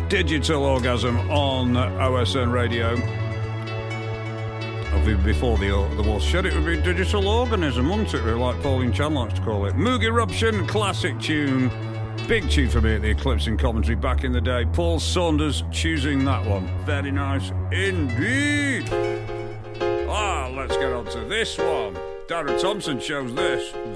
Digital Orgasm on OSN Radio. Before the war shed, it would be Digital Organism, wouldn't it? Like Pauline Chan likes to call it. Moog Eruption, classic tune. Big tune for me at the Eclipsing commentary back in the day. Paul Saunders choosing that one. Very nice indeed. Let's get on to this one. Darren Thompson chose this.